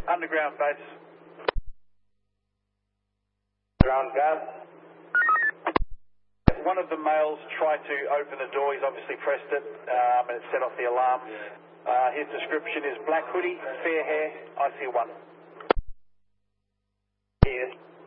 Underground base. Ground gas. One of the males tried to open the door. He's obviously pressed it and it set off the alarm. His description is black hoodie, fair hair, IC1. Yes.